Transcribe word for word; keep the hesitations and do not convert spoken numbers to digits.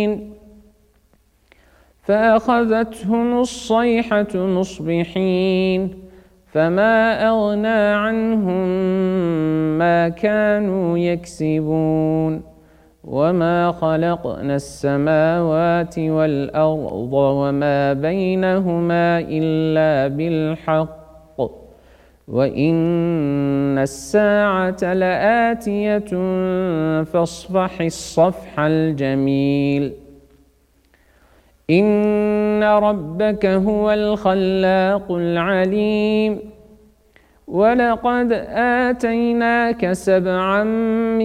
فأخذتهم الصيحة مصبحين فما أغنى عنهم ما كانوا يكسبون وما خلقنا السماوات والأرض وما بينهما إلا بالحق وإن الساعة لآتية فاصفح الصفح الجميل إن ربك هو الخلاق العليم ولقد آتيناك سبعا